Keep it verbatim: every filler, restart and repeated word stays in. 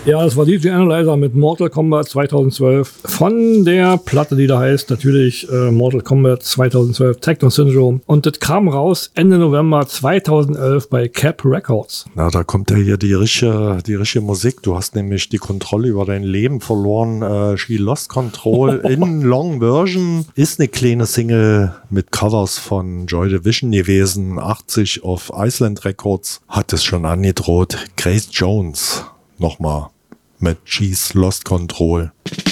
Ja, das war D J Analyzer mit Mortal Kombat zweitausendzwölf von der Platte, die da heißt natürlich äh, Mortal Kombat zweitausendzwölf Tecton Syndrome. Und das kam raus Ende November zweitausendelf bei Cap Records. Na, da kommt ja hier die richtige, die richtige Musik. Du hast nämlich die Kontrolle über dein Leben verloren. Äh, She Lost Control in Long Version ist eine kleine Single mit Covers von Joy Division gewesen. achtzig auf Iceland Records. Hat es schon angedroht. Grace Jones nochmal mit She's Lost Control.